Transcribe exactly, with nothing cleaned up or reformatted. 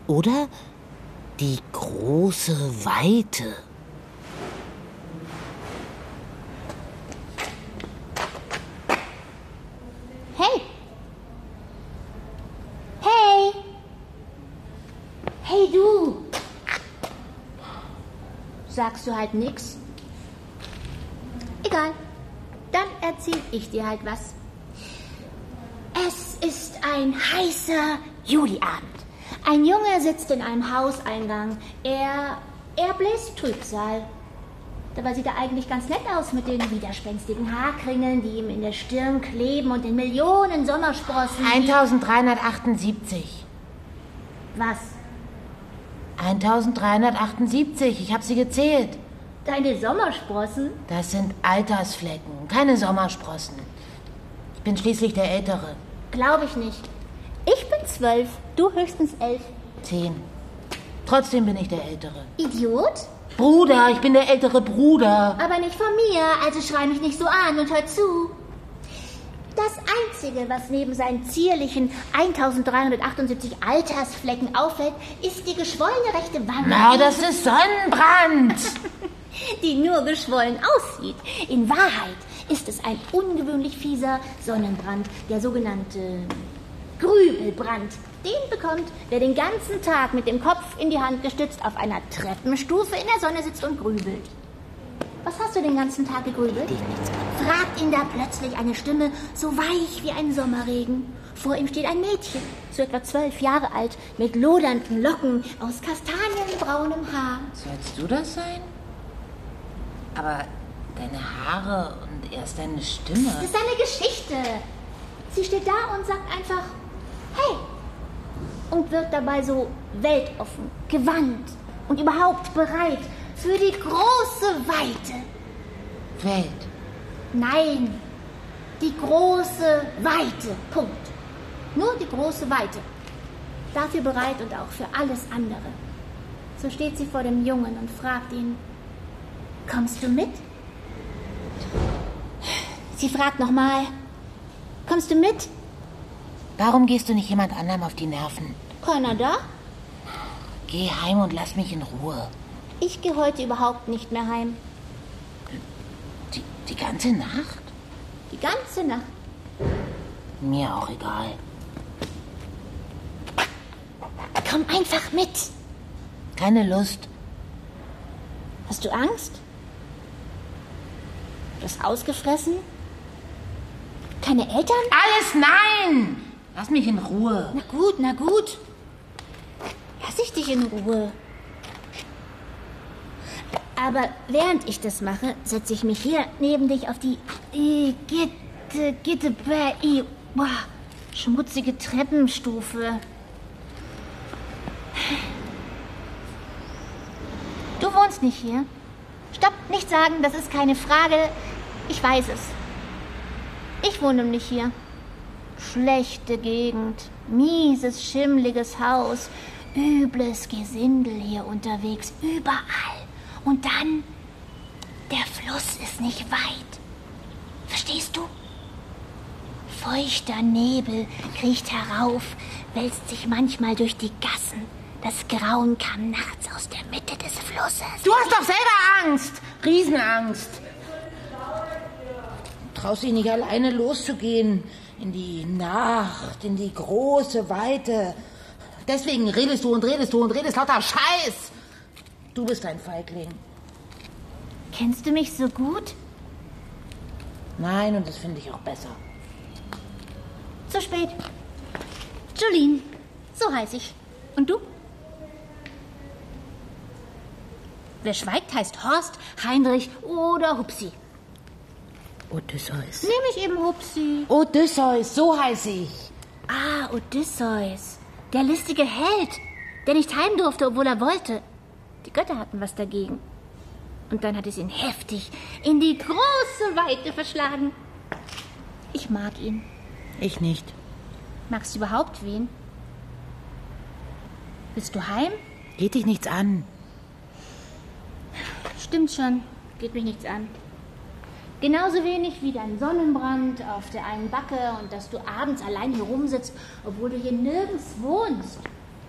Oder die große Weite. Hey! Hey! Hey, du! Sagst du halt nix? Egal. Dann erzähl ich dir halt was. Es ist ein heißer Juliabend. Ein Junge sitzt in einem Hauseingang. Er, er bläst Trübsal. Dabei sieht er eigentlich ganz nett aus mit den widerspenstigen Haarkringeln, die ihm in der Stirn kleben und den Millionen Sommersprossen. eintausenddreihundertachtundsiebzig. Was? eintausenddreihundertachtundsiebzig, ich habe sie gezählt. Deine Sommersprossen? Das sind Altersflecken, keine Sommersprossen. Ich bin schließlich der Ältere. Glaube ich nicht. Ich bin zwölf, du höchstens elf. Zehn. Trotzdem bin ich der Ältere. Idiot? Bruder, ich bin der ältere Bruder. Aber nicht von mir, also schrei mich nicht so an und hör zu. Das Einzige, was neben seinen zierlichen eintausenddreihundertachtundsiebzig Altersflecken auffällt, ist die geschwollene rechte Wange. Na, das ist Sonnenbrand. Die nur geschwollen aussieht. In Wahrheit ist es ein ungewöhnlich fieser Sonnenbrand, der sogenannte Grübelbrand. Den bekommt, wer den ganzen Tag mit dem Kopf in die Hand gestützt auf einer Treppenstufe in der Sonne sitzt und grübelt. Was hast du den ganzen Tag gegrübelt? Fragt ihn da plötzlich eine Stimme, so weich wie ein Sommerregen. Vor ihm steht ein Mädchen, so etwa zwölf Jahre alt, mit lodernden Locken aus kastanienbraunem Haar. Sollst du das sein? Aber deine Haare und erst deine Stimme. Das ist eine Geschichte. Sie steht da und sagt einfach, hey. Und wird dabei so weltoffen, gewandt und überhaupt bereit für die große Weite. Welt. Nein, die große Weite. Punkt. Nur die große Weite. Dafür bereit und auch für alles andere. So steht sie vor dem Jungen und fragt ihn, kommst du mit? Sie fragt nochmal, kommst du mit? Warum gehst du nicht jemand anderem auf die Nerven? Keiner da? Geh heim und lass mich in Ruhe. Ich gehe heute überhaupt nicht mehr heim. Die, die ganze Nacht? Die ganze Nacht. Mir auch egal. Komm einfach mit. Keine Lust. Hast du Angst? Du hast ausgefressen? Keine Eltern? Alles nein! Lass mich in Ruhe. Na gut, na gut. Lass ich dich in Ruhe. Aber während ich das mache, setze ich mich hier neben dich auf die äh, Gitte, Gitte, bäh, i, boah, schmutzige Treppenstufe. Du wohnst nicht hier. Stopp, nicht sagen, das ist keine Frage. Ich weiß es. Ich wohne nicht hier. Schlechte Gegend, mieses, schimmliges Haus, übles Gesindel hier unterwegs, überall. Und dann, der Fluss ist nicht weit. Verstehst du? Feuchter Nebel kriecht herauf, wälzt sich manchmal durch die Gassen. Das Grauen kam nachts aus der Mitte des Flusses. Du hast doch selber Angst. Riesenangst. Du traust dich nicht alleine loszugehen. In die Nacht, in die große Weite. Deswegen redest du und redest du und redest lauter Scheiß. Du bist ein Feigling. Kennst du mich so gut? Nein, und das finde ich auch besser. Zu spät. Jolene, so heiß ich. Und du? Wer schweigt, heißt Horst, Heinrich oder Hupsi. Odysseus. Nehme ich eben Hupsi. Odysseus, so heiße ich. Ah, Odysseus. Der listige Held, der nicht heim durfte, obwohl er wollte. Die Götter hatten was dagegen. Und dann hat es ihn heftig in die große Weite verschlagen. Ich mag ihn. Ich nicht. Magst du überhaupt wen? Willst du heim? Geht dich nichts an. Stimmt schon, geht mich nichts an. Genauso wenig wie dein Sonnenbrand auf der einen Backe und dass du abends allein hier rumsitzt, obwohl du hier nirgends wohnst.